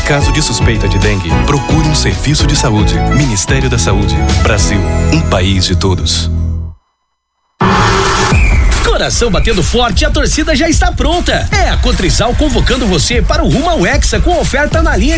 caso de suspeita de dengue, procure um serviço de saúde. Ministério da Saúde. Brasil, um país de todos. Coração batendo forte, a torcida já está pronta. É a Cotrizal convocando você para o Rumo ao Hexa com oferta na linha